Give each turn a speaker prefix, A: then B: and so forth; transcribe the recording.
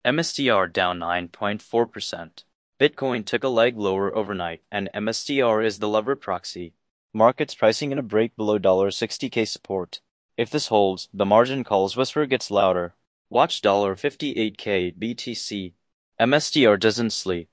A: MSTR down 9.4%. Bitcoin took a leg lower overnight, and MSTR is the lever proxy. Markets pricing in a break below $60K support. If this holds, the margin calls whisper gets louder. Watch $58K BTC. MSTR doesn't sleep.